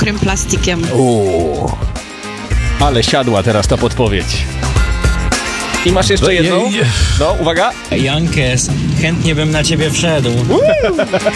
mokrym plastikiem. Ale siadła teraz ta podpowiedź. I masz jeszcze jedną? No, uwaga. Jankes, chętnie bym na ciebie wszedł.